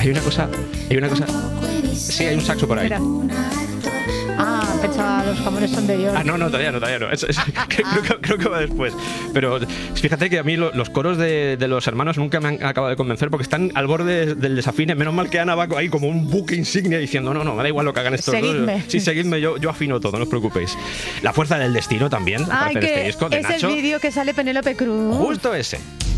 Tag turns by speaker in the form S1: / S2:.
S1: Hay una cosa. Sí, hay un saxo por ahí.
S2: Mira. Pensaba, los jamones son de York.
S1: No, todavía no. Creo que va después. Pero fíjate que a mí los coros de los hermanos nunca me han acabado de convencer porque están al borde del desafine. Menos mal que Ana va ahí como un buque insignia diciendo no, me da igual lo que hagan estos
S2: Seguidme.
S1: dos. Sí, seguidme, yo afino todo, no os preocupéis. La fuerza del destino también, aparte de este disco, de
S2: es
S1: Nacho.
S2: el vídeo que sale Penélope Cruz.
S1: Justo ese.